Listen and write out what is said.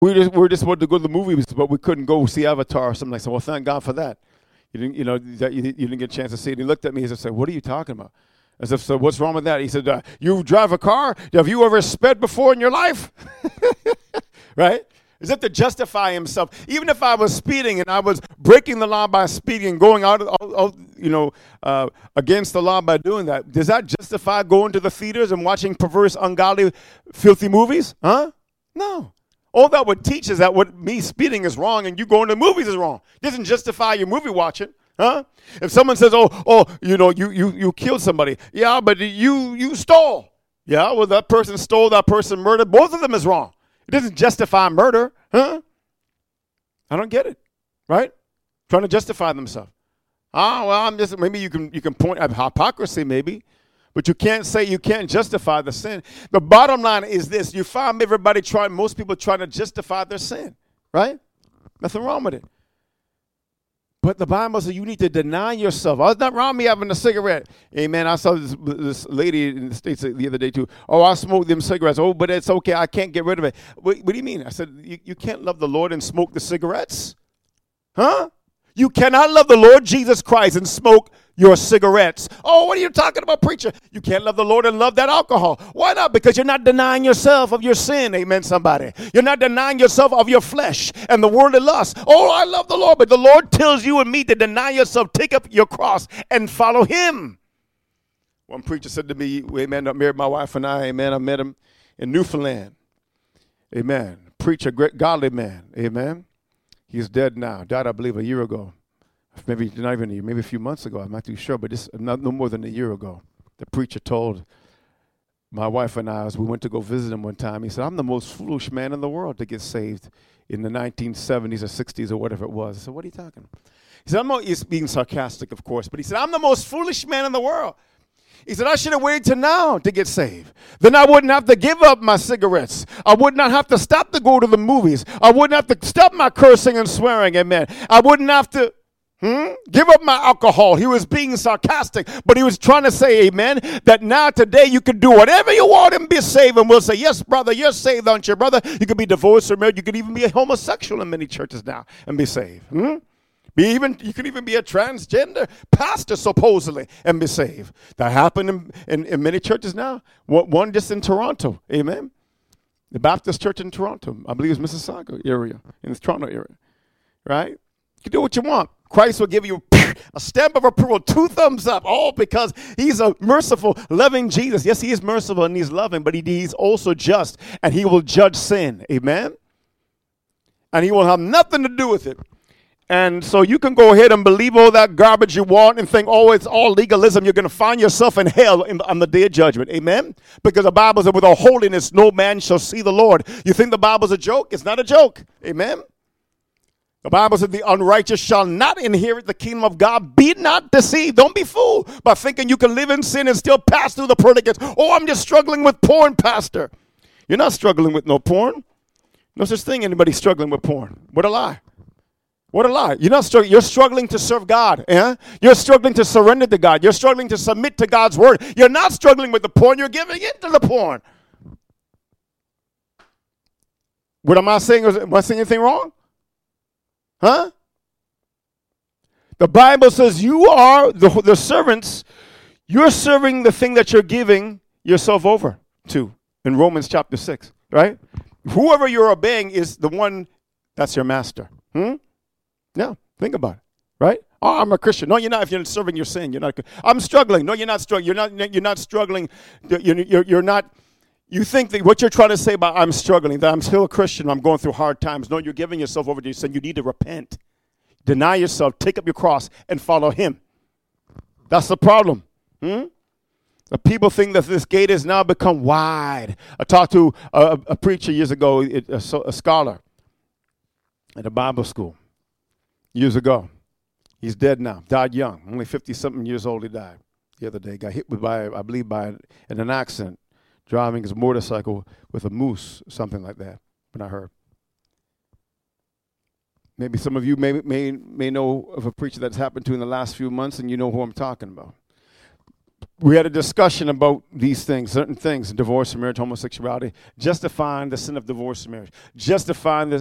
We just wanted to go to the movies, but we couldn't go see Avatar or something like that. Well, thank God for that. You didn't get a chance to see it. He looked at me and said, "What are you talking about?" I said, "So what's wrong with that?" He said, "You drive a car? Have you ever sped before in your life?" Right? As if to justify himself. Even if I was speeding and I was breaking the law by speeding and going against the law by doing that, does that justify going to the theaters and watching perverse, ungodly, filthy movies? Huh? No. All that would teach is that what me speeding is wrong and you going to the movies is wrong. It doesn't justify your movie watching. Huh? If someone says, you killed somebody. Yeah, but you stole. Yeah, well, that person stole, that person murdered. Both of them is wrong. It doesn't justify murder. Huh? I don't get it. Right? Trying to justify themselves. Maybe you can point at hypocrisy maybe. But you can't justify the sin. The bottom line is this. You find most people trying to justify their sin. Right? Nothing wrong with it. But the Bible says you need to deny yourself. Oh, it's not wrong with me having a cigarette. Amen. I saw this lady in the States the other day too. Oh, I smoke them cigarettes. Oh, but it's okay. I can't get rid of it. What do you mean? I said, you can't love the Lord and smoke the cigarettes? Huh? You cannot love the Lord Jesus Christ and smoke your cigarettes. Oh, what are you talking about, preacher? You can't love the Lord and love that alcohol. Why not? Because you're not denying yourself of your sin. Amen, somebody. You're not denying yourself of your flesh and the worldly lust. Oh, I love the Lord, but the Lord tells you and me to deny yourself, take up your cross, and follow him. One preacher said to me, amen, I married my wife and I, amen, I met him in Newfoundland. Amen. Preacher, great godly man. Amen. He's dead now. Died, I believe, a year ago. Maybe not even a year, maybe a few months ago. I'm not too sure, but no more than a year ago. The preacher told my wife and I, as we went to go visit him one time, he said, "I'm the most foolish man in the world to get saved in the 1970s or 60s or whatever it was." I said, "What are you talking about?" He said, he's being sarcastic, of course, but he said, "I'm the most foolish man in the world." He said, "I should have waited till now to get saved. Then I wouldn't have to give up my cigarettes. I would not have to stop to go to the movies. I wouldn't have to stop my cursing and swearing, amen. I wouldn't have to give up my alcohol." He was being sarcastic, but he was trying to say, amen, that now today you can do whatever you want and be saved. And we'll say, "Yes, brother, you're saved, aren't you, brother?" You could be divorced or married. You could even be a homosexual in many churches now and be saved. You could even be a transgender pastor, supposedly, and be saved. That happened in many churches now. One just in Toronto, amen. The Baptist church in Toronto, I believe it's Mississauga area, in the Toronto area, right? You can do what you want. Christ will give you a stamp of approval, 2 thumbs up, all because he's a merciful, loving Jesus. Yes, he is merciful and he's loving, but he's also just, and he will judge sin, amen? And he will have nothing to do with it. And so you can go ahead and believe all that garbage you want and think, oh, it's all legalism. You're going to find yourself in hell on the day of judgment. Amen? Because the Bible says, without holiness, no man shall see the Lord. You think the Bible's a joke? It's not a joke. Amen? The Bible says the unrighteous shall not inherit the kingdom of God. Be not deceived. Don't be fooled by thinking you can live in sin and still pass through the pearly gates. Oh, I'm just struggling with porn, pastor. You're not struggling with no porn. No such thing anybody struggling with porn. What a lie. What a lie. You're not struggling. You're struggling to serve God. You're struggling to surrender to God. You're struggling to submit to God's word. You're not struggling with the porn. You're giving into the porn. What am I saying? Am I saying anything wrong? Huh? The Bible says you are the servants. You're serving the thing that you're giving yourself over to in Romans chapter 6, right? Whoever you're obeying is the one that's your master. Yeah, think about it, right? Oh, I'm a Christian. No, you're not. If you're serving your sin, you're not. I'm struggling. No, you're not struggling. You're not struggling. You're not. You think that what you're trying to say about I'm struggling, that I'm still a Christian, I'm going through hard times. No, you're giving yourself over to your sin. You need to repent. Deny yourself, take up your cross, and follow him. That's the problem. The people think that this gate has now become wide. I talked to a preacher years ago, a scholar at a Bible school. Years ago. He's dead now. Died young. Only 50-something years old he died the other day. Got hit in an accident, driving his motorcycle with a moose, something like that, when I heard. Maybe some of you may know of a preacher that's happened to in the last few months, and you know who I'm talking about. we had a discussion about these things, certain things, divorce, marriage, homosexuality, justifying the sin of divorce and marriage, justifying